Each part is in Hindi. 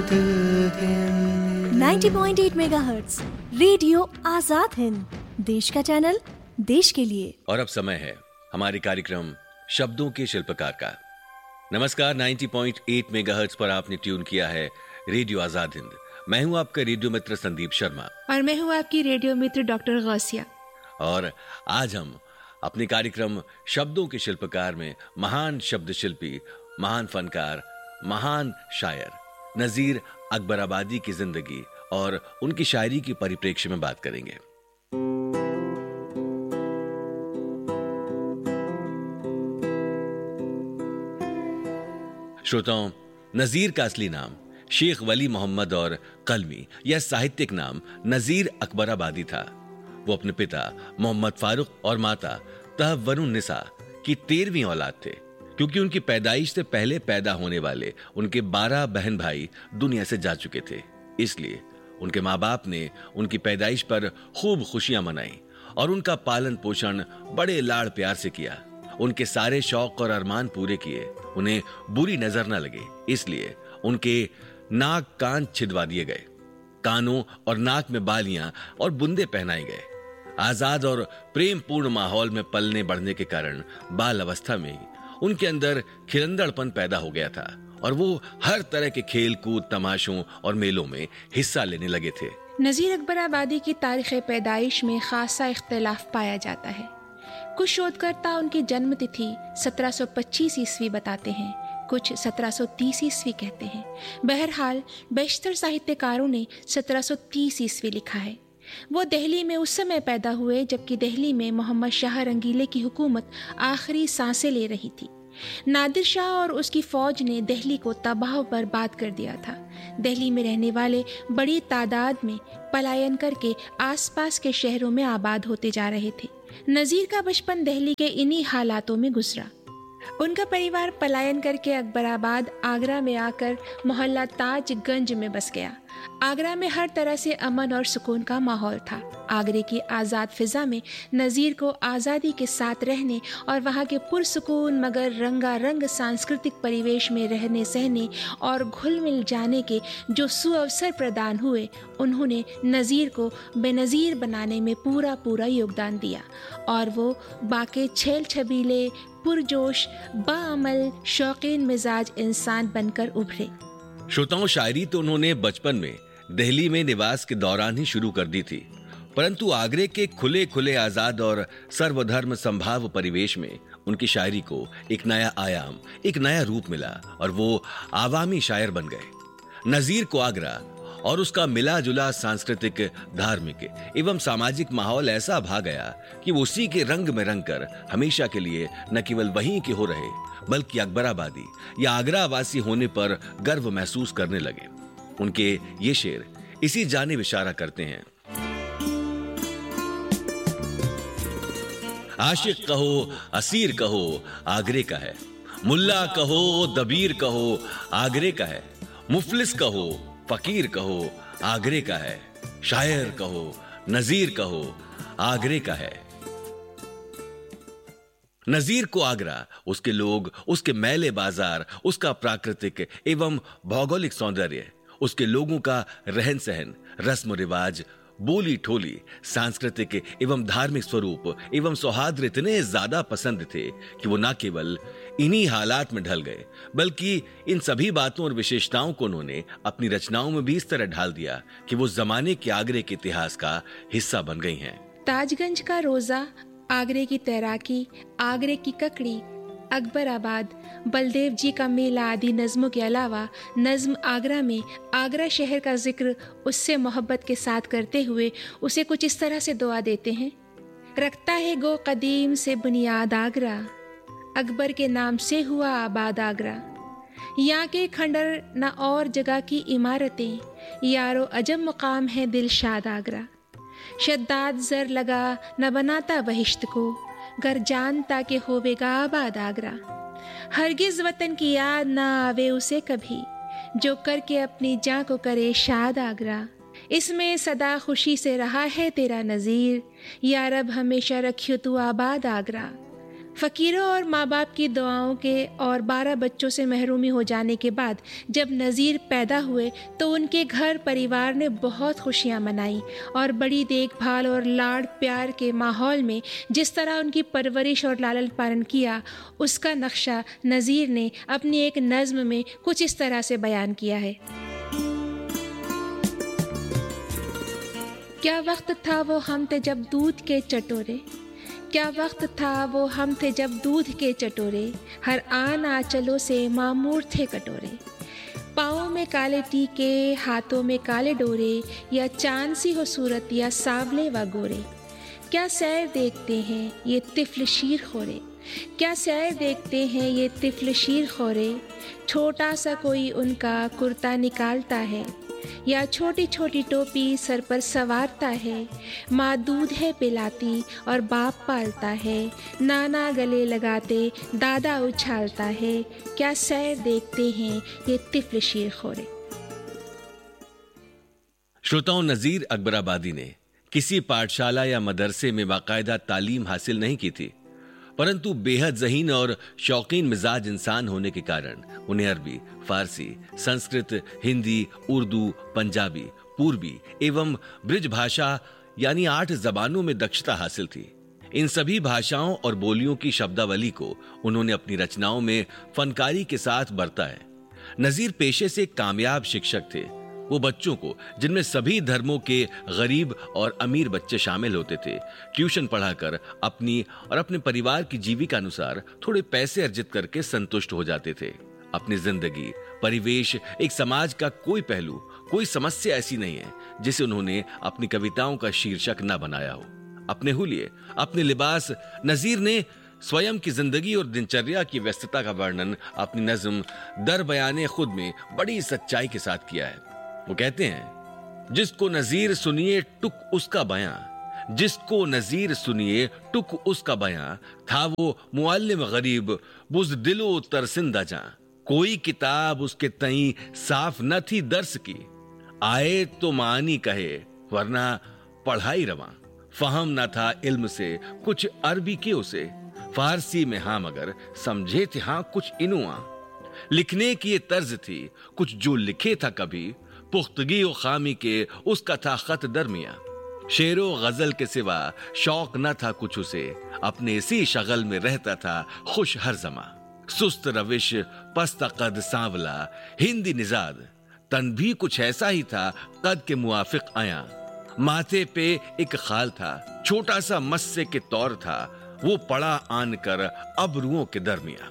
90.8 मेगाहर्ट्ज रेडियो आजाद हिंद, देश का चैनल, देश के लिए। और अब समय है हमारे कार्यक्रम शब्दों के शिल्पकार का। नमस्कार, 90.8 मेगाहर्ट्ज पर आपने ट्यून किया है रेडियो आजाद हिंद। मैं हूं आपका रेडियो मित्र संदीप शर्मा और मैं हूं आपकी रेडियो मित्र डॉक्टर गौसिया। और आज हम अपने कार्यक्रम शब्दों के शिल्पकार में महान शब्द शिल्पी, महान फनकार, महान शायर नजीर अकबराबादी की जिंदगी और उनकी शायरी की परिप्रेक्ष्य में बात करेंगे। श्रोताओं, नजीर का असली नाम शेख वली मोहम्मद और कलमी या साहित्यिक नाम नजीर अकबराबादी था। वो अपने पिता मोहम्मद फारूक और माता तहव्वनुन्निसा की 13वीं औलाद थे, क्योंकि उनकी पैदाइश से पहले पैदा होने वाले उनके 12 बहन भाई दुनिया से जा चुके थे। इसलिए उनके माँ बाप ने उनकी पैदाइश पर खूब खुशियां मनाई और उनका पालन पोषण बड़े लाड़ प्यार से किया। उनके सारे शौक और अरमान पूरे किए, उन्हें बुरी नजर न लगे, इसलिए उनके नाक कान छिदवा दिए गए, कानों और नाक में बालियां और बुंदे पहनाए गए। आजाद और प्रेम पूर्ण माहौल में पलने बढ़ने के कारण बाल अवस्था में ही उनके अंदर खिलंदड़पन पैदा हो गया था और वो हर तरह के खेल कूद, तमाशों और मेलों में हिस्सा लेने लगे थे। नजीर अकबराबादी की तारीख पैदाइश में खासा इख्तिलाफ पाया जाता है। कुछ शोधकर्ता उनकी जन्म तिथि 1725 ईस्वी बताते हैं, कुछ 1730 ईस्वी कहते हैं। बहरहाल बेशतर साहित्यकारों ने 1730 ईस्वी लिखा है। वो दिल्ली में उस समय पैदा हुए जबकि दिल्ली में मोहम्मद शाह रंगीले की हुकूमत आखिरी सांसें ले रही थी। नादिर शाह और उसकी फौज ने दिल्ली को तबाह बर्बाद कर दिया था। दिल्ली में रहने वाले बड़ी तादाद में पलायन करके आसपास के शहरों में आबाद होते जा रहे थे। नजीर का बचपन दिल्ली के इन्हीं हालातों में गुजरा। उनका परिवार पलायन करके अकबराबाद आगरा में आकर मोहल्ला ताजगंज में बस गया। आगरा में हर तरह से अमन और सुकून का माहौल था। आगरे की आज़ाद फिजा में नज़ीर को आज़ादी के साथ रहने और वहाँ के पुरसुकून मगर रंगारंग सांस्कृतिक परिवेश में रहने सहने और घुल मिल जाने के जो सुअवसर प्रदान हुए, उन्होंने नज़ीर को बेनज़ीर बनाने में पूरा योगदान दिया और वो बाके छेल छबीले, पुरजोश, बाअमल, शौकीन मिजाज इंसान बनकर उभरे। श्रोताओं, शायरी तो उन्होंने बचपन में दिल्ली में निवास के दौरान ही शुरू कर दी थी, परंतु आगरे के खुले खुले आजाद और सर्वधर्म संभाव परिवेश में उनकी शायरी को एक नया आयाम, एक नया रूप मिला और वो आवामी शायर बन गए। नजीर को आगरा और उसका मिला जुला सांस्कृतिक, धार्मिक एवं सामाजिक माहौल ऐसा भा गया कि वो उसी के रंग में रंग कर हमेशा के लिए न केवल वहीं के हो रहे, बल्कि अकबराबादी या आगरा वासी होने पर गर्व महसूस करने लगे। उनके ये शेर इसी जानिब इशारा करते हैं। आशिक कहो, असीर कहो, आगरे का है। मुल्ला कहो, दबीर कहो, आगरे का है। मुफलिस कहो, फकीर कहो, आगरे का है। शायर कहो, नजीर कहो, आगरे का है। नजीर को आगरा, उसके लोग, उसके मेले बाजार, उसका प्राकृतिक एवं भौगोलिक सौंदर्य, उसके लोगों का रहन सहन, रस्म रिवाज, बोली ठोली, सांस्कृतिक एवं धार्मिक स्वरूप एवं सौहार्द इतने ज्यादा पसंद थे कि वो न केवल इन्हीं हालात में ढल गए, बल्कि इन सभी बातों और विशेषताओं को उन्होंने अपनी रचनाओं में भी इस तरह ढाल दिया कि वो जमाने के आगरे के इतिहास का हिस्सा बन गई हैं। ताजगंज का रोजा, आगरे की तैराकी, आगरे की ककड़ी, अकबराबाद, बलदेव जी का मेला आदि नज़्मों के अलावा नज़्म आगरा में आगरा शहर का जिक्र उससे मोहब्बत के साथ करते हुए उसे कुछ इस तरह से दुआ देते हैं। रखता है गो कदीम से बुनियाद आगरा, अकबर के नाम से हुआ आबाद आगरा। यहाँ के खंडर न और जगह की इमारतें, यारो अजब मुकाम है दिलशाद आगरा। शद्दाद जर लगा न बनाता बहिश्त को, घर जानता के होवेगा आबाद आगरा। हरगिज वतन की याद ना आवे उसे कभी, जो करके अपनी जान को करे शाद आगरा। इसमें सदा खुशी से रहा है तेरा नज़ीर, या रब हमेशा रखियो तू आबाद आगरा। फ़कीरों और माँ बाप की दुआओं के और 12 बच्चों से महरूमी हो जाने के बाद जब नज़ीर पैदा हुए तो उनके घर परिवार ने बहुत खुशियाँ मनाई और बड़ी देखभाल और लाड़ प्यार के माहौल में जिस तरह उनकी परवरिश और लालन पालन किया, उसका नक्शा नज़ीर ने अपनी एक नज़्म में कुछ इस तरह से बयान किया है। क्या वक्त था वो हम थे जब दूध के चटोरे, क्या वक्त था वो हम थे जब दूध के चटोरे, हर आन आंचलों से मामूर थे कटोरे। पाँवों में काले टीके, हाथों में काले डोरे, या चांद सी हो सूरत या सांवले व गोरे। क्या सैर देखते हैं ये तिफल शीर खोरे, क्या सैर देखते हैं ये तिफल शीर खोरे। छोटा सा कोई उनका कुर्ता निकालता है, या छोटी छोटी टोपी सर पर संवारता है। माँ दूध है पिलाती और बाप पालता है, नाना गले लगाते दादा उछालता है। क्या सैर देखते हैं ये तिफल शीर खोरे। श्रोताओं, नज़ीर अकबराबादी ने किसी पाठशाला या मदरसे में बाकायदा तालीम हासिल नहीं की थी, परंतु बेहद ज़हीन और शौकीन मिजाज इंसान होने के कारण उन्हें अरबी, फारसी, संस्कृत, हिंदी, उर्दू, पंजाबी, पूर्वी एवं ब्रिज भाषा यानी 8 जबानों में दक्षता हासिल थी। इन सभी भाषाओं और बोलियों की शब्दावली को उन्होंने अपनी रचनाओं में फनकारी के साथ बरता है। नज़ीर पेशे से कामयाब शिक्षक थे। वो बच्चों को, जिनमें सभी धर्मों के गरीब और अमीर बच्चे शामिल होते थे, ट्यूशन पढ़ाकर अपनी और अपने परिवार की जीविका अनुसार थोड़े पैसे अर्जित करके संतुष्ट हो जाते थे। अपनी जिंदगी, परिवेश, एक समाज का कोई पहलू, कोई समस्या ऐसी नहीं है जिसे उन्होंने अपनी कविताओं का शीर्षक न बनाया हो। अपने हुलिये, अपने लिबास, नज़ीर ने स्वयं की जिंदगी और दिनचर्या की व्यस्तता का वर्णन अपनी नज्म दर बयाने खुद में बड़ी सच्चाई के साथ किया है। वो कहते हैं, जिसको नज़ीर सुनिए टुक उसका बयां, जिसको नज़ीर सुनिए टुक उसका बयां, था वो मुअल्लिम गरीब बुज़दिलो तरसिंदा जां। कोई किताब उसके तई साफ न थी दर्स की, आए तो मानी कहे वरना पढ़ाई रवां। फहम न था इल्म से कुछ अरबी के उसे, फारसी में हाँ मगर समझे थे हाँ कुछ इनुआ। लिखने की ये तर्ज थी कुछ जो लिखे था कभी, पुख्तगी और खामी के उसका था खत दरमिया। शेरो गजल के सिवा शौक न था कुछ उसे, अपने इसी शगल में रहता था खुश हर जमा। सुस्त रविश, पस्त कद सांवला, हिंदी निजाद, तन भी कुछ ऐसा ही था कद के मुआफिक आया। माथे पे एक खाल था, छोटा सा मस्से के तौर था, वो पड़ा आन कर अबरुओं के दरमिया।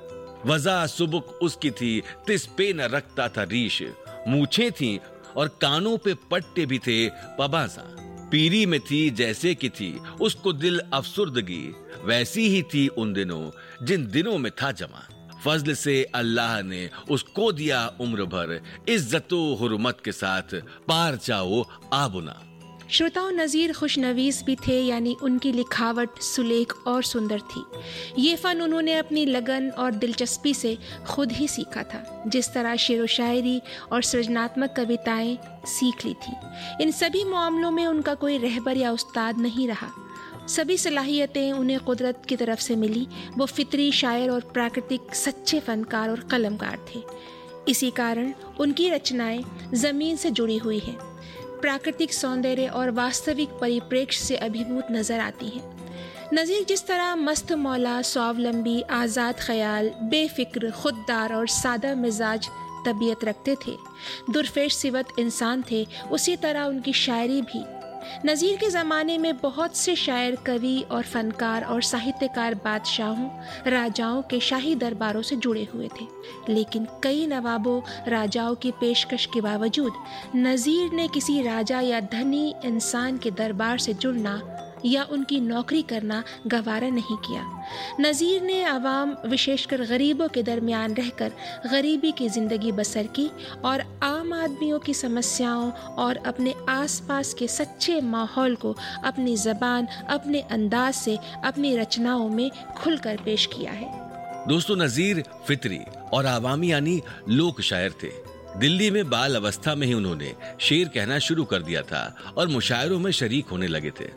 वजा सुबुक उसकी थी, तिस पे न रखता था रीश, मूछें थी और कानों पे पट्टे भी थे पबासा। पीरी में थी जैसे की थी उसको दिल अफसुर्दगी, वैसी ही थी उन दिनों जिन दिनों में था जमा। फजल से अल्लाह ने उसको दिया उम्र भर, इज्जतो हुर्मत के साथ पार चाओ आबुना। श्रोताओं, नज़ीर खुशनवीस भी थे, यानी उनकी लिखावट सुलेख और सुंदर थी। ये फ़न उन्होंने अपनी लगन और दिलचस्पी से खुद ही सीखा था, जिस तरह शेर व शायरी और सृजनात्मक कविताएं सीख ली थी। इन सभी मामलों में उनका कोई रहबर या उस्ताद नहीं रहा। सभी सलाहियतें उन्हें कुदरत की तरफ से मिली। वो फितरी शायर और प्राकृतिक सच्चे फनकार और कलमकार थे। इसी कारण उनकी रचनाएं ज़मीन से जुड़ी हुई हैं, प्राकृतिक सौंदर्य और वास्तविक परिप्रेक्ष्य से अभिभूत नजर आती हैं। नज़ीर जिस तरह मस्त मौला, स्वावलंबी, आज़ाद ख्याल, बेफिक्र, खुददार और सादा मिजाज तबीयत रखते थे, दुरफेश सिवत इंसान थे, उसी तरह उनकी शायरी भी। नज़ीर के ज़माने में बहुत से शायर, कवि और फनकार और साहित्यकार बादशाहों, राजाओं के शाही दरबारों से जुड़े हुए थे, लेकिन कई नवाबों, राजाओं की पेशकश के बावजूद नज़ीर ने किसी राजा या धनी इंसान के दरबार से जुड़ना या उनकी नौकरी करना गवारा नहीं किया। नज़ीर ने आवाम, विशेषकर गरीबों के दरमियान रहकर गरीबी की ज़िंदगी बसर की और आम आदमियों की समस्याओं और अपने आसपास के सच्चे माहौल को अपनी ज़बान, अपने अंदाज से अपनी रचनाओं में खुलकर पेश किया है। दोस्तों, नज़ीर फितरी और आवामी यानी लोक शायर थे। दिल्ली में बाल अवस्था में ही उन्होंने शेर कहना शुरू कर दिया था और मुशायरों में शरीक होने लगे थे।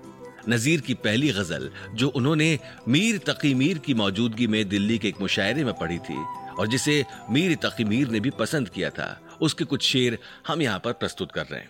नजीर की पहली गजल जो उन्होंने मीर तकी मीर की मौजूदगी में दिल्ली के एक मुशायरे में पढ़ी थी और जिसे मीर तकी मीर ने भी पसंद किया था, उसके कुछ शेर हम यहाँ पर प्रस्तुत कर रहे हैं।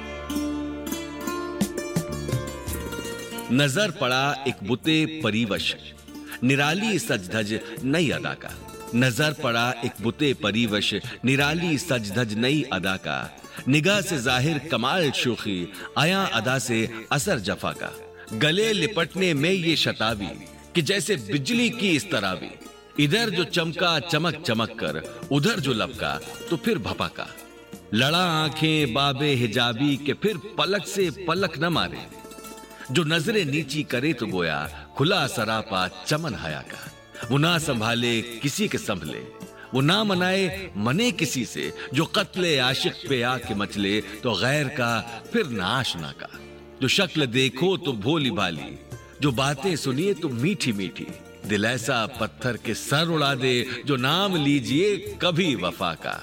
नजर पड़ा एक बुते परिवश, निराली सज धज नई अदा का। नजर पड़ा एक बुते परिवश, निराली सज धज नई अदा का। निगाह से जाहिर कमाल शोखी, आया अदा से असर जफा का। गले लिपटने में ये शतावी कि जैसे बिजली की इस तरावी। इधर जो चमका चमक चमक कर, उधर जो लपका तो फिर भपा का। लड़ा आंखें बाबे हिजाबी के फिर पलक से पलक न मारे। जो नजरें नीची करे तो गोया खुला सरापा चमन हया का। वो ना संभाले किसी के संभले, वो ना मनाए मने किसी से। जो कत्ले आशिक पे आके मचले तो गैर का फिर ना आशना का। जो शक्ल देखो तो भोली भाली, जो बातें सुनिए तो मीठी मीठी। दिल ऐसा पत्थर के सर उड़ा दे, जो नाम लीजिए कभी वफा का।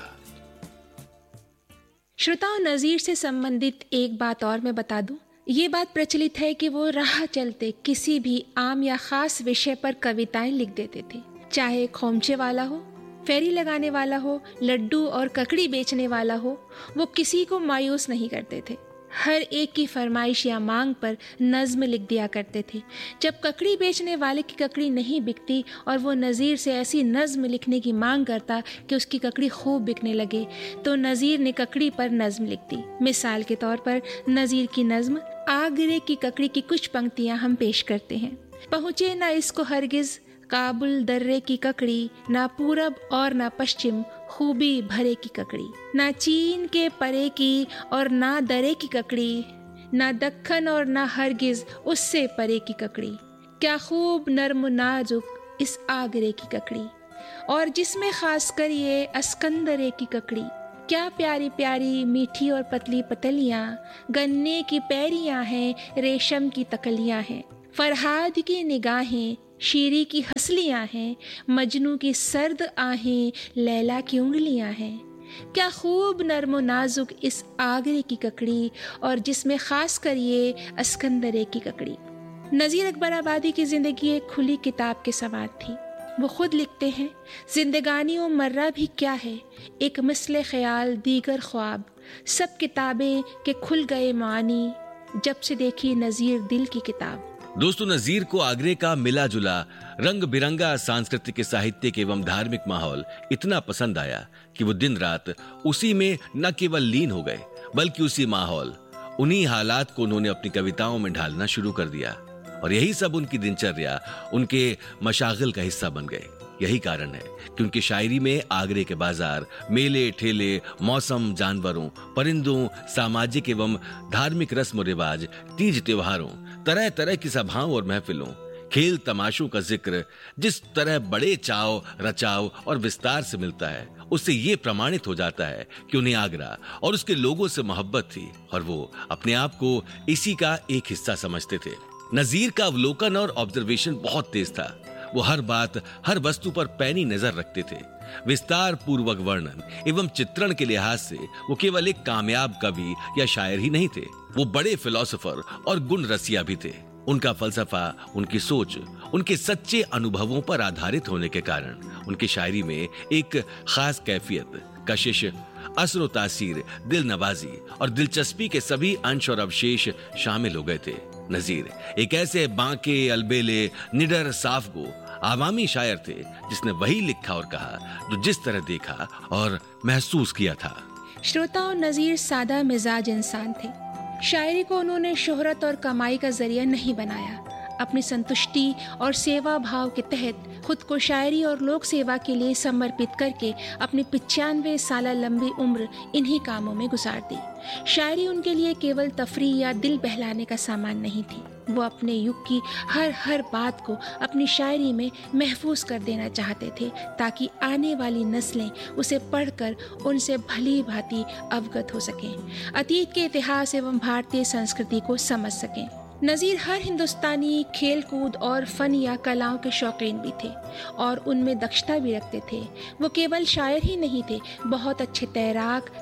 श्रोताओं, नजीर से संबंधित एक बात और मैं बता दूं। ये बात प्रचलित है कि वो राह चलते किसी भी आम या खास विषय पर कविताएं लिख देते थे, चाहे खोमचे वाला हो, फेरी लगाने वाला हो, लड्डू और ककड़ी बेचने वाला हो। वो किसी को मायूस नहीं करते थे। हर एक की फरमाइश या मांग पर नज्म लिख दिया करते थे। जब ककड़ी बेचने वाले की ककड़ी नहीं बिकती और वो नज़ीर से ऐसी नज्म लिखने की मांग करता कि उसकी ककड़ी खूब बिकने लगे, तो नज़ीर ने ककड़ी पर नज्म लिख दी। मिसाल के तौर पर नज़ीर की नज्म आगरे की ककड़ी की कुछ पंक्तियां हम पेश करते हैं। पहुँचे ना इसको हरगिज काबुल दर्रे की ककड़ी, ना पूरब और ना पश्चिम खूबी भरे की ककड़ी। ना चीन के परे की और ना दरे की ककड़ी, ना दक्खन और ना हरगिज उससे परे की ककड़ी। क्या खूब नर्म नाजुक इस आगरे की ककड़ी, और जिसमें खासकर ये अस्कंदरे की ककड़ी। क्या प्यारी प्यारी मीठी और पतली पतलियाँ, गन्ने की पैरियाँ हैं, रेशम की तकलियाँ हैं। फरहाद की निगाहें, शीरी की हंसलियाँ हैं, मजनू की सर्द आहें, लैला की उंगलियाँ हैं। क्या खूब नर्म नाजुक इस आगरे की ककड़ी, और जिसमें खास कर ये अस्कंदरे की ककड़ी। नज़ीर अकबराबादी की ज़िंदगी एक खुली किताब के समान थी। वो खुद लिखते हैं, जिंदगानी व मर्रा भी क्या है, एक मिसले ख्याल दीगर ख्वाब। सब किताबें के खुल गए मानी, जब से देखी नज़ीर दिल की किताब। दोस्तों, नजीर को आगरे का मिला जुला रंग बिरंगा सांस्कृतिक साहित्यिक एवं धार्मिक माहौल इतना पसंद आया कि वो दिन रात उसी में न केवल लीन हो गए, बल्कि उसी माहौल, उन्हीं हालात को उन्होंने अपनी कविताओं में ढालना शुरू कर दिया। और यही सब उनकी दिनचर्या, उनके मशागिल का हिस्सा बन गए। यही कारण है कि उनकी शायरी में आगरे के बाजार, मेले ठेले, मौसम, जानवरों, परिंदों, सामाजिक एवं धार्मिक रस्म रिवाज, तीज त्योहारों, तरह तरह की सभाओं और महफिलों, खेल तमाशों का जिक्र जिस तरह बड़े चाव, रचाव और विस्तार से मिलता है, उससे ये प्रमाणित हो जाता है कि उन्हें आगरा और उसके लोगों से मोहब्बत थी और वो अपने आप को इसी का एक हिस्सा समझते थे। नजीर का अवलोकन और ऑब्जर्वेशन बहुत तेज था। वो हर बात, हर वस्तु पर पैनी नजर रखते थे। विस्तार पूर्वक वर्णन एवं चित्रण के लिहाज से वो केवल एक कामयाब कवि या शायर ही नहीं थे, वो बड़े फिलोसोफर और गुण रसिया भी थे। उनका फलसफा, उनकी सोच, उनके सच्चे अनुभवों पर आधारित होने के कारण उनकी शायरी में एक खास कैफियत, कशिश, असर तासीर, दिल नवाजी और दिलचस्पी के सभी अंश और अवशेष शामिल हो गए थे। नजीर एक ऐसे बांके, अलबेले, निडर, साफगो, आवामी शायर थे जिसने वही लिखा और कहा जो जिस तरह देखा और महसूस किया था। श्रोताओं, नजीर सादा मिजाज इंसान थे। शायरी को उन्होंने शोहरत और कमाई का जरिया नहीं बनाया। अपनी संतुष्टि और सेवा भाव के तहत खुद को शायरी और लोक सेवा के लिए समर्पित करके अपनी 95 साल लंबी उम्र इन्हीं कामों में गुजार दी। शायरी उनके लिए केवल तफरीह या दिल बहलाने का सामान नहीं थी। वो अपने युग की हर बात को अपनी शायरी में महफूज कर देना चाहते थे, ताकि आने वाली नस्लें उसे पढ़कर उनसे भली भांति अवगत हो सकें, अतीत के इतिहास एवं भारतीय संस्कृति को समझ सकें। नज़ीर हर हिंदुस्तानी खेल कूद और फन या कलाओं के शौकीन भी थे और उनमें दक्षता भी रखते थे। वो केवल शायर ही नहीं थे, बहुत अच्छे तैराक,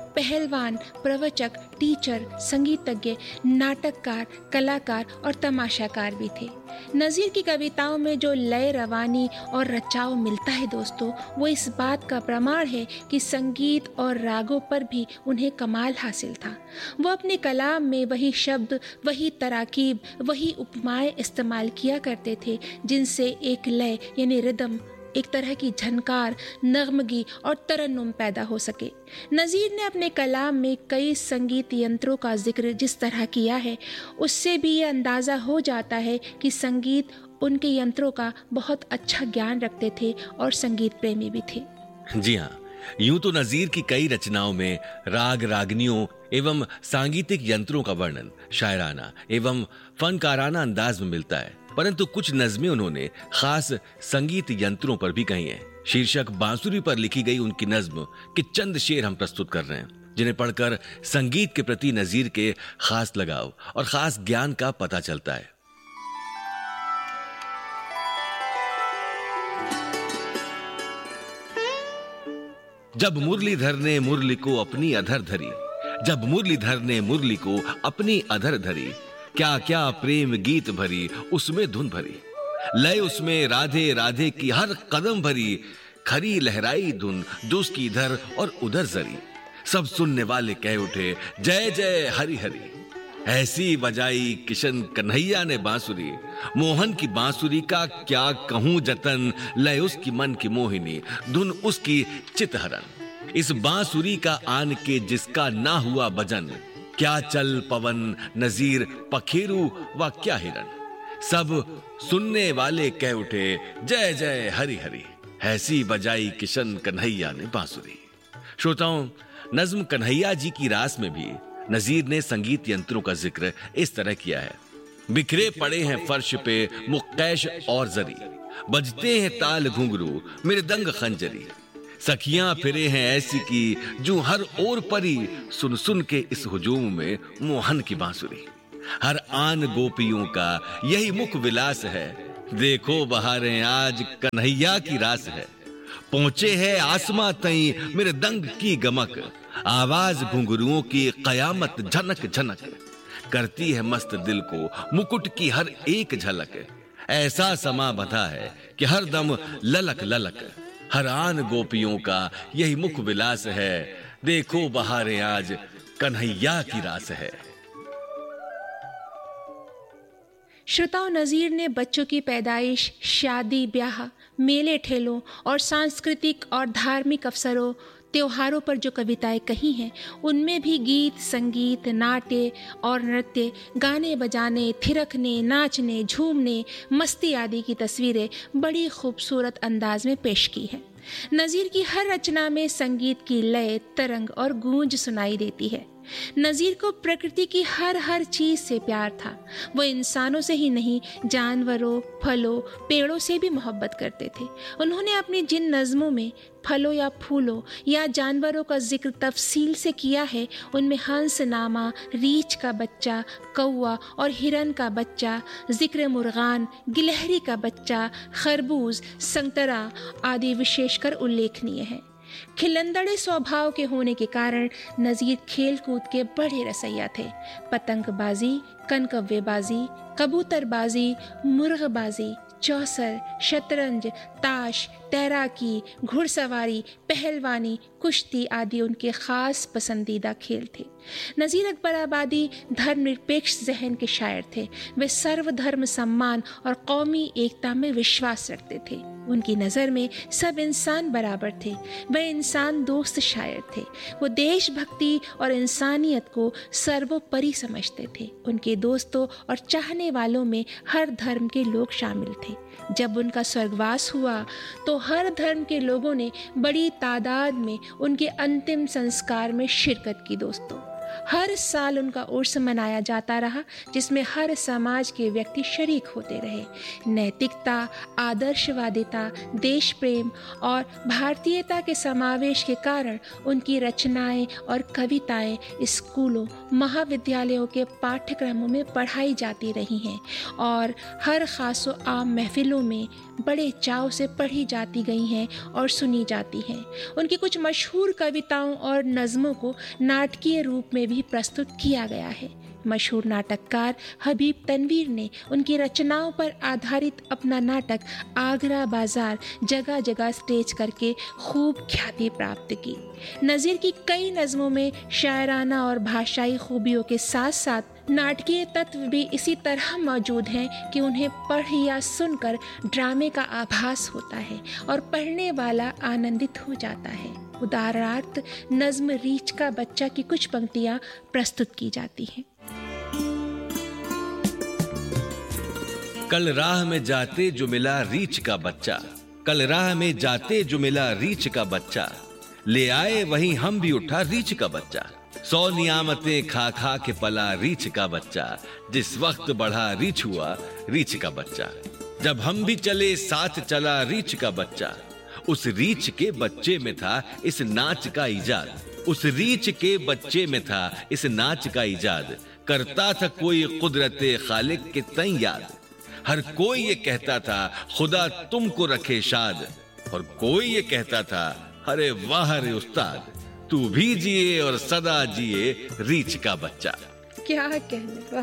पहलवान, प्रवचक, टीचर, संगीतज्ञ, नाटककार, कलाकार और तमाशाकार भी थे। नज़ीर की कविताओं में जो लय, रवानी और रचाव मिलता है दोस्तों, वो इस बात का प्रमाण है कि संगीत और रागों पर भी उन्हें कमाल हासिल था। वो अपने कलाम में वही शब्द, वही तराकीब, वही उपमाएं इस्तेमाल किया करते थे जिनसे एक लय यानी रिदम, एक तरह की झनकार, नगमगी और तरन्नुम पैदा हो सके। नज़ीर ने अपने कलाम में कई संगीत यंत्रों का जिक्र जिस तरह किया है, उससे भी ये अंदाज़ा हो जाता है कि संगीत उनके यंत्रों का बहुत अच्छा ज्ञान रखते थे और संगीत प्रेमी भी थे। जी हाँ, यूं तो नज़ीर की कई रचनाओं में राग, रागनियों एवं सांगीतिक यंत्रों का वर्णन शायराना एवं फनकाराना अंदाज में मिलता है, परंतु कुछ नज़में उन्होंने खास संगीत यंत्रों पर भी कही हैं। शीर्षक बांसुरी पर लिखी गई उनकी नज्म के चंद शेर हम प्रस्तुत कर रहे हैं, जिन्हें पढ़कर संगीत के प्रति नज़ीर के खास लगाव और खास ज्ञान का पता चलता है। जब मुरलीधर ने मुरली को अपनी अधर धरी, जब मुरलीधर ने मुरली को अपनी अधर धरी, क्या क्या प्रेम गीत भरी उसमें धुन भरी, लय उसमें राधे राधे की हर कदम भरी, खरी लहराई धुन जो उसकी इधर और उधर जरी, सब सुनने वाले कह उठे जय जय हरि हरि। ऐसी बजाई किशन कन्हैया ने बांसुरी, मोहन की बांसुरी का क्या कहूं जतन, लय उसकी मन की मोहिनी, धुन उसकी चितहरन। इस बांसुरी का आन के जिसका ना हुआ भजन, क्या चल पवन नज़ीर पखेरू व क्या हिरन, सब सुनने वाले कह उठे जय जय हरि हरि। ऐसी बजाई किशन कन्हैया ने बांसुरी। श्रोताओं, नज्म कन्हैया जी की रास में भी नज़ीर ने संगीत यंत्रों का जिक्र इस तरह किया है। बिखरे पड़े हैं फर्श पे मुक्कैश और जरी, बजते हैं ताल घुंघरू मृदंग खंजरी, सखियां फिरे हैं ऐसी की जो हर ओर परी, सुन सुन के इस हुजूम में मोहन की बांसुरी। हर आन गोपियों का यही मुख विलास है, देखो बहारें आज कन्हैया की रास है। पहुंचे है आसमां तई मृदंग की गमक, आवाज घुंघरुओं की कयामत झनक झनक, करती है मस्त दिल को मुकुट की हर एक झलक। ऐसा समा बंधा है कि हर दम ललक ललक, हर आन गोपियों का यही मुख विलास है, देखो बहारें आज कन्हैया की रास है। श्रोताओं, नज़ीर ने बच्चों की पैदाइश, शादी ब्याह, मेले ठेलों और सांस्कृतिक और धार्मिक अवसरों, त्योहारों पर जो कविताएं कही हैं, उनमें भी गीत, संगीत, नाट्य और नृत्य, गाने बजाने, थिरकने, नाचने, झूमने, मस्ती आदि की तस्वीरें बड़ी खूबसूरत अंदाज में पेश की हैं। नज़ीर की हर रचना में संगीत की लय, तरंग और गूंज सुनाई देती है। नज़ीर को प्रकृति की हर चीज़ से प्यार था। वो इंसानों से ही नहीं, जानवरों, फलों, पेड़ों से भी मोहब्बत करते थे। उन्होंने अपनी जिन नज़मों में फलों या फूलों या जानवरों का जिक्र तफसील से किया है, उनमें हंसनामा, रीछ का बच्चा, कौवा और हिरन का बच्चा, जिक्र मुर्गान, गिलहरी का बच्चा, खरबूज, संतरा आदि विशेषकर उल्लेखनीय है। खिलंदड़े स्वभाव के होने के कारण नज़ीर खेल कूद के बड़े रसैया थे। पतंगबाजी, कनकव्वेबाजी, कबूतरबाजी, मुर्गबाजी, चौसर, शतरंज, ताश, तैराकी, घुड़सवारी, पहलवानी, कुश्ती आदि उनके खास पसंदीदा खेल थे। नज़ीर अकबराबादी धर्मनिरपेक्ष जहन के शायर थे। वे सर्वधर्म सम्मान और कौमी एकता में विश्वास रखते थे। उनकी नज़र में सब इंसान बराबर थे। वे इंसान दोस्त शायर थे। वो देशभक्ति और इंसानियत को सर्वोपरि समझते थे। उनके दोस्तों और चाहने वालों में हर धर्म के लोग शामिल थे। जब उनका स्वर्गवास हुआ तो हर धर्म के लोगों ने बड़ी तादाद में उनके अंतिम संस्कार में शिरकत की। दोस्तों, हर साल उनका उर्स मनाया जाता रहा, जिसमें हर समाज के व्यक्ति शरीक होते रहे। नैतिकता, आदर्शवादिता, देश प्रेम और भारतीयता के समावेश के कारण उनकी रचनाएं और कविताएं स्कूलों, महाविद्यालयों के पाठ्यक्रमों में पढ़ाई जाती रही हैं और हर खास व आम महफिलों में बड़े चाव से पढ़ी जाती गई हैं और सुनी जाती हैं। उनकी कुछ मशहूर कविताओं और नज़्मों को नाटकीय रूप में भी प्रस्तुत किया गया है। मशहूर नाटककार हबीब तनवीर ने उनकी रचनाओं पर आधारित अपना नाटक आगरा बाजार जगह जगह स्टेज करके खूब ख्याति प्राप्त की। नज़ीर की कई नज़्मों में शायराना और भाषाई खूबियों के साथ साथ नाटकीय तत्व भी इसी तरह मौजूद हैं कि उन्हें पढ़ या सुनकर ड्रामे का आभास होता है और पढ़ने वाला आनंदित हो जाता है। उदाहरणार्थ नज़्म रीछ का बच्चा की कुछ पंक्तियां प्रस्तुत की जाती हैं। कल राह में जाते जो मिला रीछ का बच्चा, कल राह में जाते जो मिला रीछ का बच्चा, ले आए वहीं हम भी उठा रीछ का बच्चा। 100 नियामतें खा खा के पला रीछ का बच्चा, जिस वक्त बढ़ा रीछ हुआ रीछ का बच्चा। जब हम भी चले साथ चला रीछ का बच्चा, उस रीछ के बच्चे में था इस नाच का इजाद, उस रीछ के बच्चे में था इस नाच का इजाद। करता था कोई कुदरते खालिक के तय याद, हर कोई ये कहता था खुदा तुमको रखे शाद, और कोई ये कहता था अरे वाह रे उस्ताद, तू भी जिए और सदा जिए रीछ का बच्चा। क्या कहने, वाह।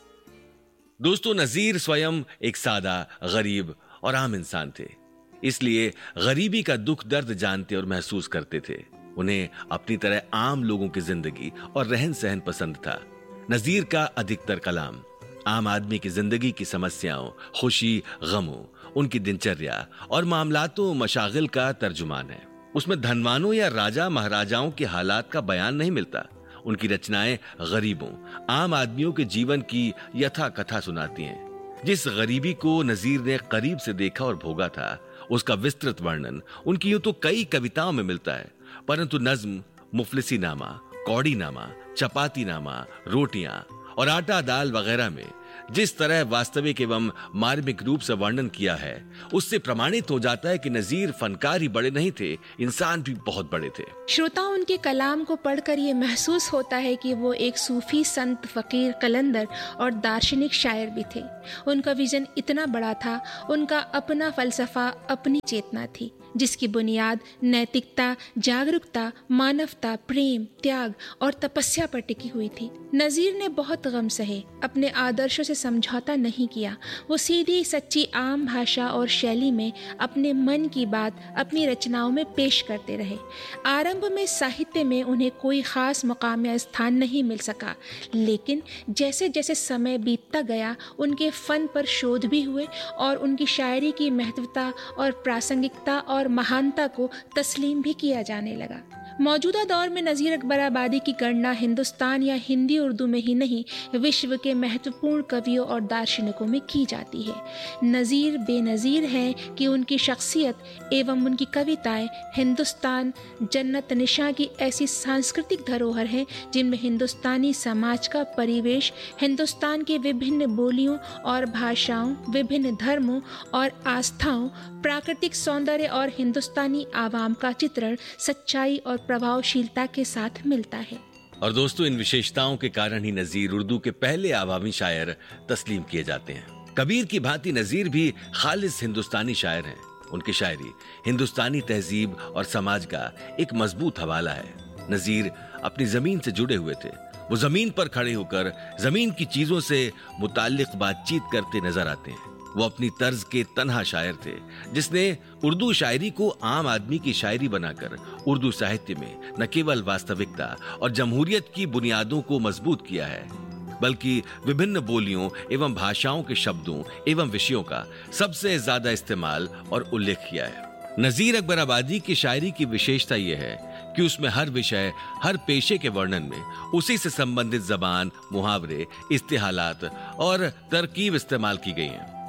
दोस्तों, नज़ीर स्वयं एक सादा, गरीब और आम इंसान थे, इसलिए गरीबी का दुख दर्द जानते और महसूस करते थे। उन्हें अपनी तरह आम लोगों की जिंदगी और रहन सहन पसंद था। नज़ीर का अधिकतर कलाम आम आदमी की जिंदगी की समस्याओं, खुशी, गमों, उनकी दिनचर्या और मामलातों मशागिल का तर्जुमान है। उसमें धनवानों या राजा महाराजाओं के हालात का बयान नहीं मिलता। उनकी रचनाएं गरीबों, आम आदमियों के जीवन की यथा कथा सुनाती हैं। जिस गरीबी को नज़ीर ने करीब से देखा और भोगा था, उसका विस्तृत वर्णन उनकी यूं तो कई कविताओं में मिलता है, परंतु नज्म मुफलिसी नामा, कौड़ी नामा, चपाती नामा, रोटियां और आटा दाल वगैरह में जिस तरह वास्तविक एवं मार्मिक रूप से वर्णन किया है, उससे प्रमाणित हो जाता है कि नज़ीर फनकार ही बड़े नहीं थे, इंसान भी बहुत बड़े थे। श्रोता, उनके कलाम को पढ़कर ये महसूस होता है कि वो एक सूफी संत, फकीर, कलंदर और दार्शनिक शायर भी थे। उनका विजन इतना बड़ा था, उनका अपना फलसफा, अपनी चेतना थी, जिसकी बुनियाद नैतिकता, जागरूकता, मानवता, प्रेम, त्याग और तपस्या पर टिकी हुई थी। नज़ीर ने बहुत गम सहे, अपने आदर्शों से समझौता नहीं किया। वो सीधी सच्ची आम भाषा और शैली में अपने मन की बात अपनी रचनाओं में पेश करते रहे। आरंभ में साहित्य में उन्हें कोई खास मुकाम या स्थान नहीं मिल सका, लेकिन जैसे जैसे समय बीतता गया, उनके फन पर शोध भी हुए और उनकी शायरी की महत्वता और प्रासंगिकता और महानता को तस्लीम भी किया जाने लगा। मौजूदा दौर में नज़ीर अकबराबादी की गणना हिंदुस्तान या हिंदी उर्दू में ही नहीं, विश्व के महत्वपूर्ण कवियों और दार्शनिकों में की जाती है। नज़ीर बेनज़ीर हैं कि उनकी शख्सियत एवं उनकी कविताएं हिंदुस्तान जन्नत निशां की ऐसी सांस्कृतिक धरोहर हैं जिनमें हिंदुस्तानी समाज का परिवेश, हिंदुस्तान की विभिन्न बोलियों और भाषाओं, विभिन्न धर्मों और आस्थाओं, प्राकृतिक सौंदर्य और हिंदुस्तानी आवाम का चित्रण सच्चाई और प्रभावशीलता के साथ मिलता है। और दोस्तों, इन विशेषताओं के कारण ही नज़ीर उर्दू के पहले आवामी शायर तस्लीम किए जाते हैं। कबीर की भांति नज़ीर भी खालिस हिंदुस्तानी शायर हैं। उनकी शायरी हिंदुस्तानी तहजीब और समाज का एक मजबूत हवाला है। नज़ीर अपनी जमीन से जुड़े हुए थे। वो जमीन पर खड़े होकर जमीन की चीजों से मुताल्लिक बातचीत करते नजर आते हैं। वो अपनी तर्ज के तन्हा शायर थे, जिसने उर्दू शायरी को आम आदमी की शायरी बनाकर उर्दू साहित्य में न केवल वास्तविकता और जमहूरियत की बुनियादों को मजबूत किया है, बल्कि विभिन्न बोलियों एवं भाषाओं के शब्दों एवं विषयों का सबसे ज्यादा इस्तेमाल और उल्लेख किया है। नज़ीर अकबराबादी की शायरी की विशेषता यह है कि उसमें हर विषय, हर पेशे के वर्णन में उसी से संबंधित जबान, मुहावरे, इस्तिहालात और तरकीब इस्तेमाल की गई हैं।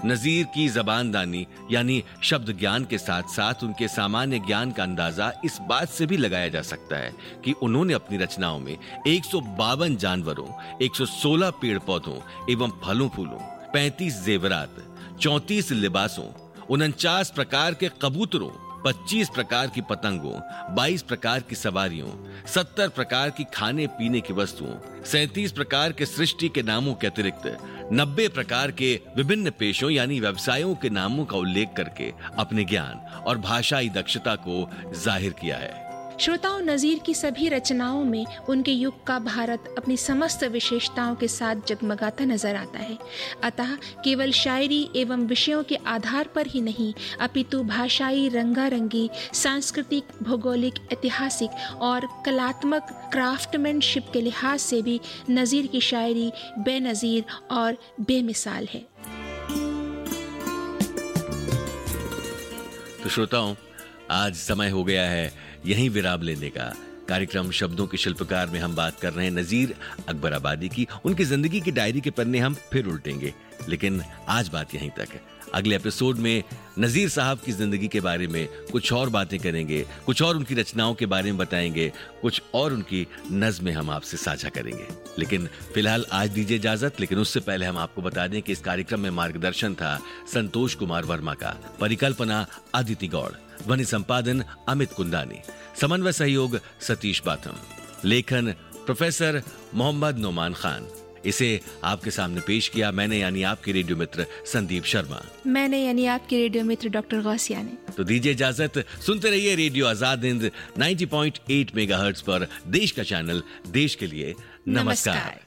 नजीर की जबानदानी यानी शब्द ज्ञान के साथ साथ उनके सामान्य ज्ञान का अंदाजा इस बात से भी लगाया जा सकता है कि उन्होंने अपनी रचनाओं में 152 जानवरों, 116 पेड़ पौधों एवं फलों फूलों, 35 जेवरात, 34 लिबासों, 49 प्रकार के कबूतरों, 25 प्रकार की पतंगों, 22 प्रकार की सवारियों, 70 प्रकार की खाने पीने की वस्तुओं, 37 प्रकार के सृष्टि के नामों के अतिरिक्त 90 प्रकार के विभिन्न पेशों यानी व्यवसायों के नामों का उल्लेख करके अपने ज्ञान और भाषाई दक्षता को जाहिर किया है। श्रोताओं, नजीर की सभी रचनाओं में उनके युग का भारत अपनी समस्त विशेषताओं के साथ जगमगाता नजर आता है। अतः केवल शायरी एवं विषयों के आधार पर ही नहीं, अपितु भाषाई रंगारंगी, सांस्कृतिक, भौगोलिक, ऐतिहासिक और कलात्मक क्राफ्टमैनशिप के लिहाज से भी नजीर की शायरी बेनजीर और बेमिसाल है। तो श्रोताओं, आज समय हो गया है यहीं विराम लेने का। कार्यक्रम शब्दों के शिल्पकार में हम बात कर रहे हैं नजीर अकबर आबादी की। उनकी जिंदगी की डायरी के पन्ने हम फिर उल्टेंगे, लेकिन आज बात यहीं तक है। अगले एपिसोड में नजीर साहब की जिंदगी के बारे में कुछ और बातें करेंगे, कुछ और उनकी रचनाओं के बारे में बताएंगे, कुछ और उनकी नज़्में हम आपसे साझा करेंगे। लेकिन फिलहाल आज दीजिए इजाजत। लेकिन उससे पहले हम आपको बता दें कि इस कार्यक्रम में मार्गदर्शन था संतोष कुमार वर्मा का, परिकल्पना अदिति गौड़, ध्वनि संपादन अमित कुंदानी, समन्वय सहयोग सतीश बाथम, लेखन प्रोफेसर मोहम्मद नोमान खान। इसे आपके सामने पेश किया मैंने यानी आपके रेडियो मित्र संदीप शर्मा। मैंने यानी आपके रेडियो मित्र डॉक्टर गौसिया ने। तो दीजिए इजाजत। सुनते रहिए रेडियो आजाद हिंद 90.8 मेगाहर्ट्ज पर, देश का चैनल, देश के लिए। नमस्कार।